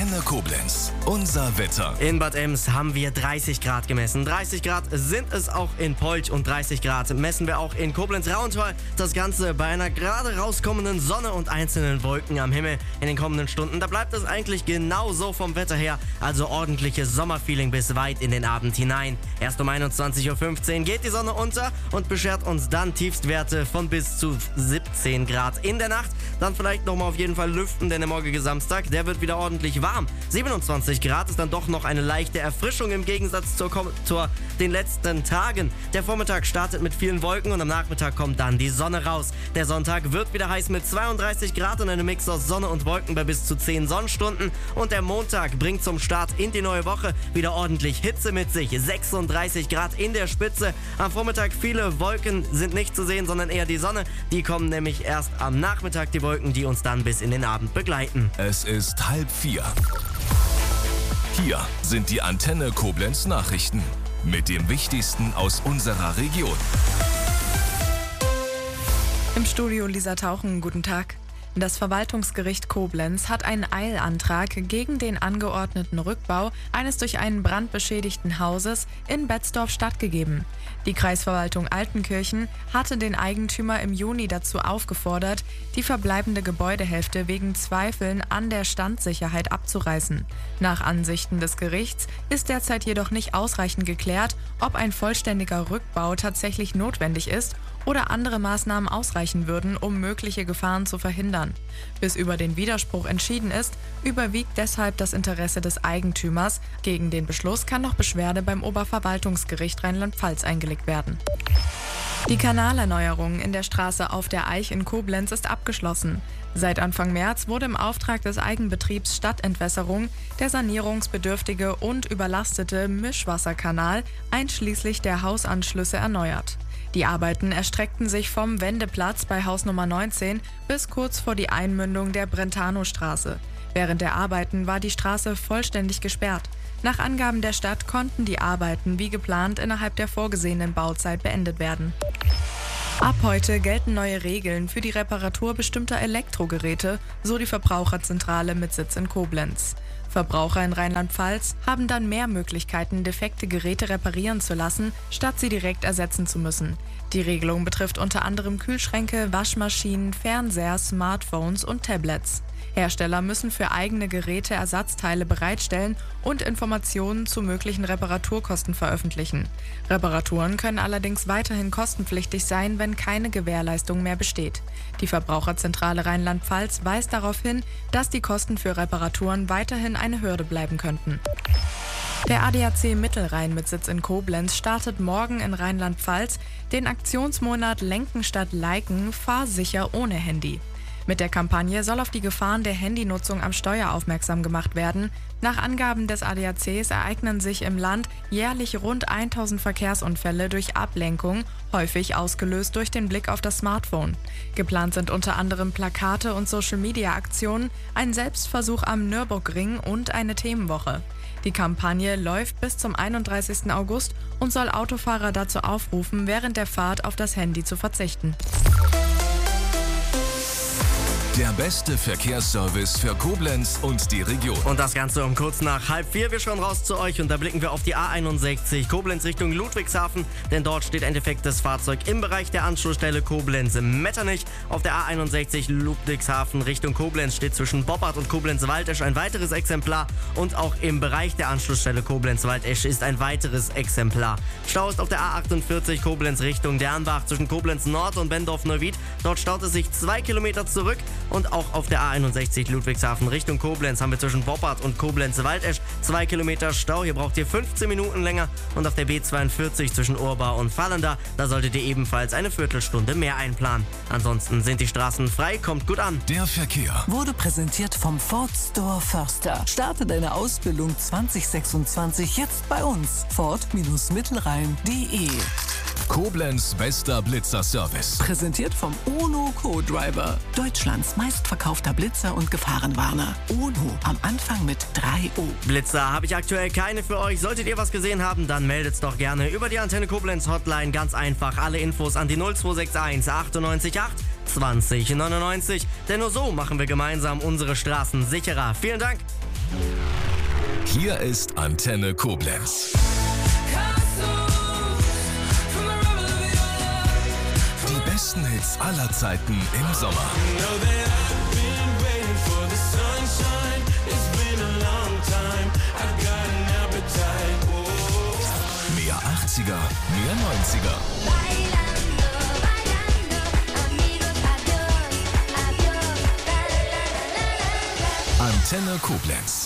Antenne Koblenz. Unser Wetter. In Bad Ems haben wir 30 Grad gemessen. 30 Grad sind es auch in Polch und 30 Grad messen wir auch in Koblenz-Rauental. Das Ganze bei einer gerade rauskommenden Sonne und einzelnen Wolken am Himmel in den kommenden Stunden. Da bleibt es eigentlich genauso vom Wetter her. Also ordentliches Sommerfeeling bis weit in den Abend hinein. Erst um 21.15 Uhr geht die Sonne unter und beschert uns dann Tiefstwerte von bis zu 17 Grad in der Nacht. Dann vielleicht nochmal auf jeden Fall lüften, denn der morgige Samstag, der wird wieder ordentlich warm. 27 Grad ist dann doch noch eine leichte Erfrischung im Gegensatz zu den letzten Tagen. Der Vormittag startet mit vielen Wolken und am Nachmittag kommt dann die Sonne raus. Der Sonntag wird wieder heiß mit 32 Grad und einem Mix aus Sonne und Wolken bei bis zu 10 Sonnenstunden. Und der Montag bringt zum Start in die neue Woche wieder ordentlich Hitze mit sich. 36 Grad in der Spitze. Am Vormittag viele Wolken sind nicht zu sehen, sondern eher die Sonne. Die kommen nämlich erst am Nachmittag, die Wolken, die uns dann bis in den Abend begleiten. Es ist 3:30. Hier sind die Antenne Koblenz Nachrichten mit dem Wichtigsten aus unserer Region. Im Studio Lisa Tauchen, guten Tag. Das Verwaltungsgericht Koblenz hat einen Eilantrag gegen den angeordneten Rückbau eines durch einen Brand beschädigten Hauses in Betzdorf stattgegeben. Die Kreisverwaltung Altenkirchen hatte den Eigentümer im Juni dazu aufgefordert, die verbleibende Gebäudehälfte wegen Zweifeln an der Standsicherheit abzureißen. Nach Ansichten des Gerichts ist derzeit jedoch nicht ausreichend geklärt, ob ein vollständiger Rückbau tatsächlich notwendig ist oder andere Maßnahmen ausreichen würden, um mögliche Gefahren zu verhindern. Bis über den Widerspruch entschieden ist, überwiegt deshalb das Interesse des Eigentümers. Gegen den Beschluss kann noch Beschwerde beim Oberverwaltungsgericht Rheinland-Pfalz eingelegt werden. Die Kanalerneuerung in der Straße Auf der Eich in Koblenz ist abgeschlossen. Seit Anfang März wurde im Auftrag des Eigenbetriebs Stadtentwässerung der sanierungsbedürftige und überlastete Mischwasserkanal einschließlich der Hausanschlüsse erneuert. Die Arbeiten erstreckten sich vom Wendeplatz bei Haus Nummer 19 bis kurz vor die Einmündung der Brentanostraße. Während der Arbeiten war die Straße vollständig gesperrt. Nach Angaben der Stadt konnten die Arbeiten wie geplant innerhalb der vorgesehenen Bauzeit beendet werden. Ab heute gelten neue Regeln für die Reparatur bestimmter Elektrogeräte, so die Verbraucherzentrale mit Sitz in Koblenz. Verbraucher in Rheinland-Pfalz haben dann mehr Möglichkeiten, defekte Geräte reparieren zu lassen, statt sie direkt ersetzen zu müssen. Die Regelung betrifft unter anderem Kühlschränke, Waschmaschinen, Fernseher, Smartphones und Tablets. Hersteller müssen für eigene Geräte Ersatzteile bereitstellen und Informationen zu möglichen Reparaturkosten veröffentlichen. Reparaturen können allerdings weiterhin kostenpflichtig sein, wenn keine Gewährleistung mehr besteht. Die Verbraucherzentrale Rheinland-Pfalz weist darauf hin, dass die Kosten für Reparaturen weiterhin eine Hürde bleiben könnten. Der ADAC Mittelrhein mit Sitz in Koblenz startet morgen in Rheinland-Pfalz den Aktionsmonat Lenken statt Liken, fahr sicher ohne Handy. Mit der Kampagne soll auf die Gefahren der Handynutzung am Steuer aufmerksam gemacht werden. Nach Angaben des ADACs ereignen sich im Land jährlich rund 1000 Verkehrsunfälle durch Ablenkung, häufig ausgelöst durch den Blick auf das Smartphone. Geplant sind unter anderem Plakate und Social-Media-Aktionen, ein Selbstversuch am Nürburgring und eine Themenwoche. Die Kampagne läuft bis zum 31. August und soll Autofahrer dazu aufrufen, während der Fahrt auf das Handy zu verzichten. Der beste Verkehrsservice für Koblenz und die Region. Und das Ganze um kurz nach 3:30. Wir schauen raus zu euch und da blicken wir auf die A61 Koblenz Richtung Ludwigshafen. Denn dort steht ein defektes Fahrzeug im Bereich der Anschlussstelle Koblenz-Metternich. Auf der A61 Ludwigshafen Richtung Koblenz steht zwischen Boppard und Koblenz-Waldesch ein weiteres Exemplar. Und auch im Bereich der Anschlussstelle Koblenz-Waldesch ist ein weiteres Exemplar. Stau ist auf der A48 Koblenz Richtung Dernbach zwischen Koblenz Nord und Bendorf-Neuwied. Dort staut es sich 2 Kilometer zurück. Und auch auf der A61 Ludwigshafen Richtung Koblenz haben wir zwischen Boppard und Koblenz-Waldesch 2 Kilometer Stau. Hier braucht ihr 15 Minuten länger. Und auf der B42 zwischen Urbau und Vallenda, da solltet ihr ebenfalls eine Viertelstunde mehr einplanen. Ansonsten sind die Straßen frei, kommt gut an. Der Verkehr wurde präsentiert vom Ford Store Förster. Starte deine Ausbildung 2026 jetzt bei uns. Ford-Mittelrhein.de. Koblenz bester Blitzer-Service. Präsentiert vom Ono Co-Driver. Deutschlands meistverkaufter Blitzer und Gefahrenwarner. Ono am Anfang mit 3O. Blitzer habe ich aktuell keine für euch. Solltet ihr was gesehen haben, dann meldet's doch gerne über die Antenne Koblenz Hotline. Ganz einfach. Alle Infos an die 0261 98 8 20 99. Denn nur so machen wir gemeinsam unsere Straßen sicherer. Vielen Dank. Hier ist Antenne Koblenz. Die besten Hits aller Zeiten im Sommer. Mehr 80er, mehr 90er. Antenne Koblenz.